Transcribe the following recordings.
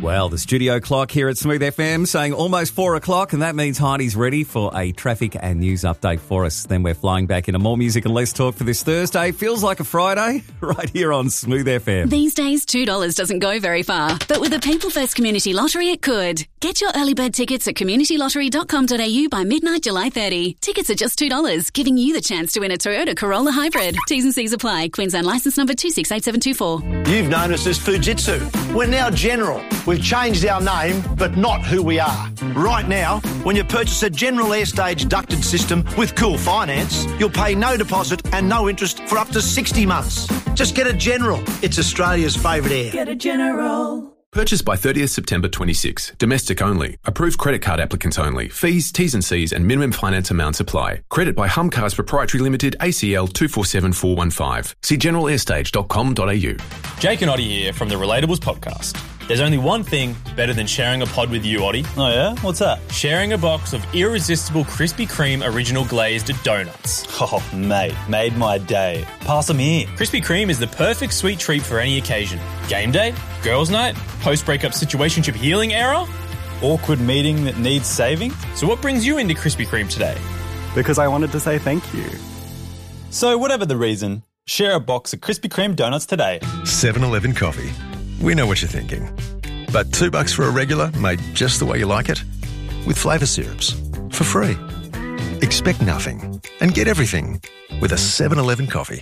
Well, the studio clock here at Smooth FM saying almost 4 o'clock, and that means Heidi's ready for a traffic and news update for us. Then we're flying back into more music and less talk for this Thursday. Feels like a Friday right here on Smooth FM. These days, $2 doesn't go very far, but with the People First Community Lottery, it could. Get your early bird tickets at communitylottery.com.au by midnight July 30. Tickets are just $2, giving you the chance to win a Toyota Corolla Hybrid. T's and C's apply. Queensland licence number 268724. You've known us as Fujitsu. We're now General. We've changed our name, but not who we are. Right now, when you purchase a General Airstage ducted system with Cool Finance, you'll pay no deposit and no interest for up to 60 months. Just get a General. It's Australia's favourite air. Get a General. Purchased by 30th September 26. Domestic only. Approved credit card applicants only. Fees, T's and C's and minimum finance amounts apply. Credit by Hum Cars Proprietary Limited, ACL 247415. See generalairstage.com.au. Jake and Oddie here from the Relatables podcast. There's only one thing better than sharing a pod with you, Oddie. Oh yeah? What's that? Sharing a box of irresistible Krispy Kreme original glazed donuts. Oh, mate, made my day. Pass them here. Krispy Kreme is the perfect sweet treat for any occasion. Game day, girls' night, post-breakup situationship healing era. Awkward meeting that needs saving. So what brings you into Krispy Kreme today? Because I wanted to say thank you. So whatever the reason, share a box of Krispy Kreme donuts today. 7-Eleven coffee. We know what you're thinking. But $2 for a regular made just the way you like it? With flavour syrups. For free. Expect nothing and get everything with a 7-Eleven coffee.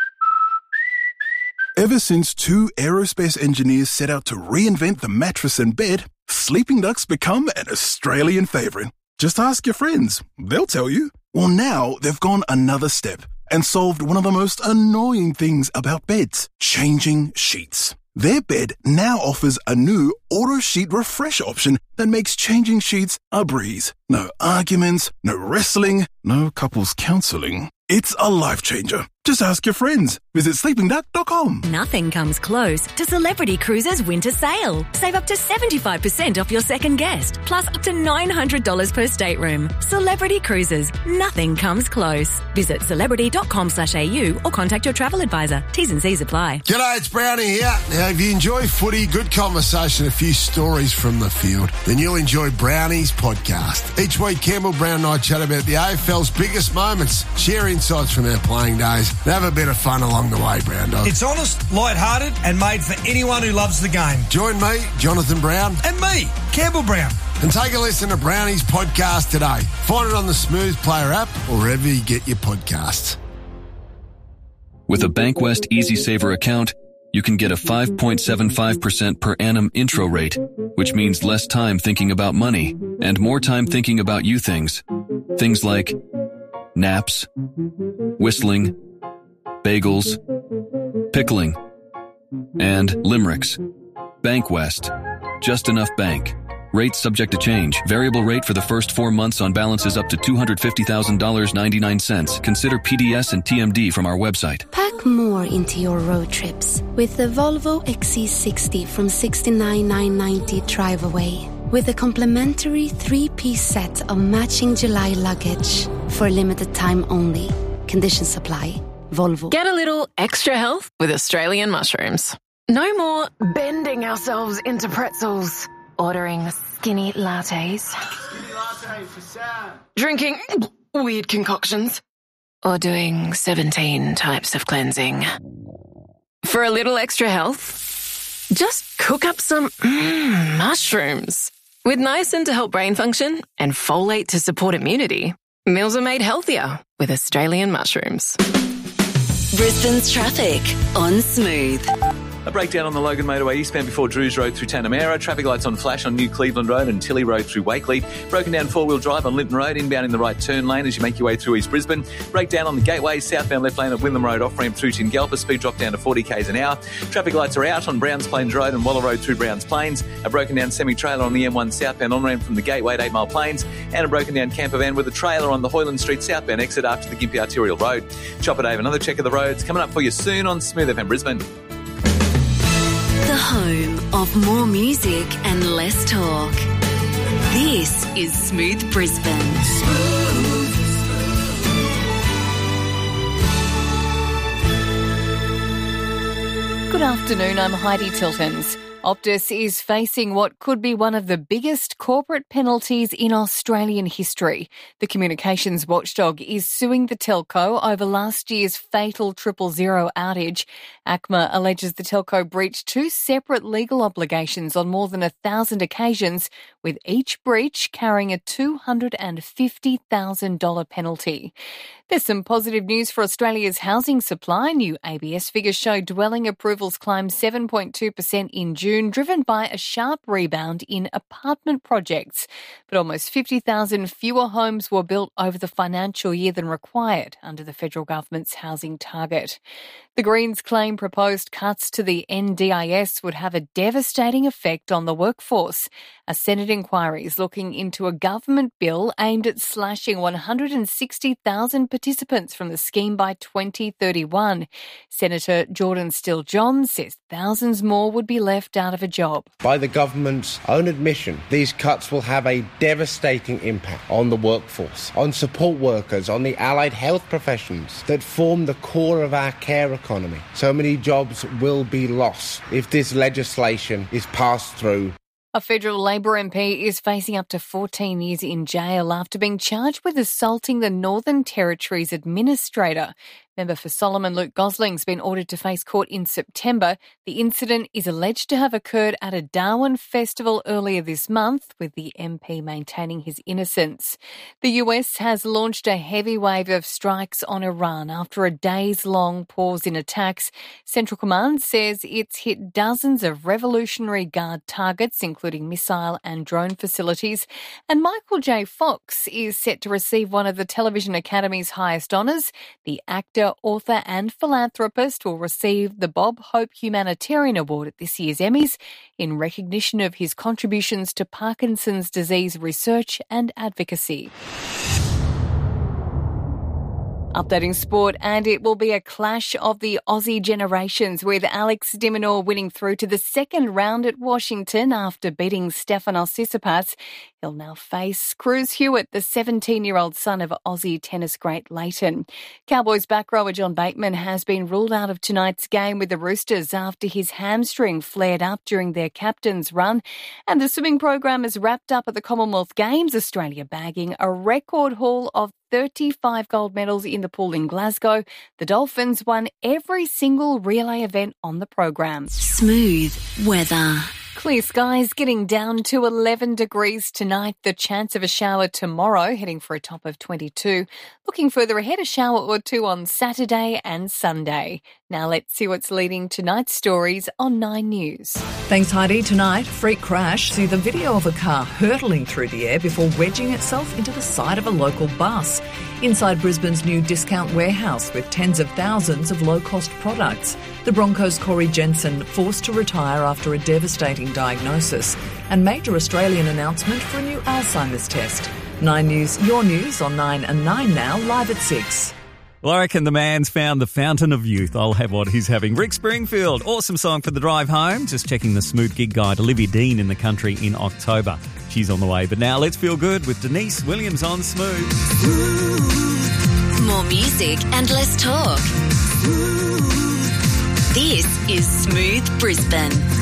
Ever since two aerospace engineers set out to reinvent the mattress and bed, Sleeping Duck's become an Australian favourite. Just ask your friends. They'll tell you. Well, now they've gone another step and solved one of the most annoying things about beds, changing sheets. Their bed now offers a new auto sheet refresh option that makes changing sheets a breeze. No arguments, no wrestling, no couples counselling. It's a life changer. Just ask your friends. Visit sleepingduck.com. Nothing comes close to Celebrity Cruises' winter sale. Save up to 75% off your second guest, plus up to $900 per stateroom. Celebrity Cruises. Nothing comes close. Visit celebrity.com.au or contact your travel advisor. T's and C's apply. G'day, it's Brownie here. Now, if you enjoy footy, good conversation, a few stories from the field, then you'll enjoy Brownie's podcast. Each week, Campbell Brown and I chat about the AFL's biggest moments, share insights from our playing days, and have a bit of fun along the way, Brown Dog. It's honest, light-hearted and made for anyone who loves the game. Join me, Jonathan Brown. And me, Campbell Brown. And take a listen to Brownie's podcast today. Find it on the Smooth Player app or wherever you get your podcasts. With a Bankwest Easy Saver account, you can get a 5.75% per annum intro rate, which means less time thinking about money and more time thinking about you things. Things like naps, whistling, bagels, pickling, and limericks. Bankwest. Just enough bank. Rates subject to change. Variable rate for the first 4 months on balances up to $250,000.99. Consider PDS and TMD from our website. Pack more into your road trips with the Volvo XC60 from $69,990 drive away. With a complimentary 3-piece set of matching July luggage for limited time only. Conditions apply. Volvo. Get a little extra health with Australian mushrooms. No more bending ourselves into pretzels. Ordering skinny lattes. Drinking weird concoctions. Or doing 17 types of cleansing. For a little extra health, just cook up some mushrooms. With niacin to help brain function and folate to support immunity, meals are made healthier with Australian mushrooms. Brisbane's traffic on Smooth. A breakdown on the Logan Motorway eastbound before Drews Road through Tanamera. Traffic lights on flash on New Cleveland Road and Tilly Road through Wakely. Broken down four-wheel drive on Linton Road, inbound in the right turn lane as you make your way through East Brisbane. Breakdown on the Gateway, southbound left lane of Wyndham Road off-ramp through Tingalpa. Speed drop down to 40 k's an hour. Traffic lights are out on Browns Plains Road and Waller Road through Browns Plains. A broken down semi-trailer on the M1 southbound on-ramp from the Gateway at 8 Mile Plains. And a broken down camper van with a trailer on the Hoyland Street southbound exit after the Gympie Arterial Road. Chopper Dave, another check of the roads coming up for you soon on Smooth FM Brisbane. The home of more music and less talk. This is Smooth Brisbane. Good afternoon, I'm Heidi Tiltons. Optus is facing what could be one of the biggest corporate penalties in Australian history. The communications watchdog is suing the telco over last year's fatal 000 outage. ACMA alleges the telco breached two separate legal obligations on more than 1,000 occasions, with each breach carrying a $250,000 penalty. There's some positive news for Australia's housing supply. New ABS figures show dwelling approvals climbed 7.2% in June, driven by a sharp rebound in apartment projects. But almost 50,000 fewer homes were built over the financial year than required under the federal government's housing target. The Greens claim proposed cuts to the NDIS would have a devastating effect on the workforce. A Senate inquiry is looking into a government bill aimed at slashing 160,000 participants from the scheme by 2031. Senator Jordan Steele-John says thousands more would be left out of a job. By the government's own admission, these cuts will have a devastating impact on the workforce, on support workers, on the allied health professions that form the core of our care economy. So many jobs will be lost if this legislation is passed through. A federal Labor MP is facing up to 14 years in jail after being charged with assaulting the Northern Territory's administrator. Member for Solomon Luke Gosling's been ordered to face court in September. The incident is alleged to have occurred at a Darwin festival earlier this month, with the MP maintaining his innocence. The US has launched a heavy wave of strikes on Iran after a days-long pause in attacks. Central Command says it's hit dozens of Revolutionary Guard targets, including missile and drone facilities. And Michael J. Fox is set to receive one of the Television Academy's highest honours. The actor, author and philanthropist will receive the Bob Hope Humanitarian Award at this year's Emmys in recognition of his contributions to Parkinson's disease research and advocacy. Updating sport, and it will be a clash of the Aussie generations, with Alex de Minaur winning through to the second round at Washington after beating Stefanos Tsitsipas. He'll now face Cruz Hewitt, the 17-year-old son of Aussie tennis great Leighton. Cowboys back rower John Bateman has been ruled out of tonight's game with the Roosters after his hamstring flared up during their captain's run. And the swimming program is wrapped up at the Commonwealth Games, Australia bagging a record haul of 35 gold medals in the pool in Glasgow. The Dolphins won every single relay event on the program. Smooth weather. Clear skies, getting down to 11 degrees tonight. The chance of a shower tomorrow, heading for a top of 22. Looking further ahead, a shower or two on Saturday and Sunday. Now let's see what's leading tonight's stories on 9 News. Thanks, Heidi. Tonight, freak crash. See the video of a car hurtling through the air before wedging itself into the side of a local bus. Inside Brisbane's new discount warehouse with tens of thousands of low-cost products. The Broncos' Corey Jensen forced to retire after a devastating diagnosis. And major Australian announcement for a new Alzheimer's test. 9 News, your news on 9 and 9 now, live at 6. Well, I reckon the man's found the fountain of youth. I'll have what he's having. Rick Springfield, awesome song for the drive home. Just checking the Smooth Gig Guide. Olivia Dean in the country in October. She's on the way. But now let's feel good with Denise Williams on Smooth. More music and less talk. This is Smooth Brisbane.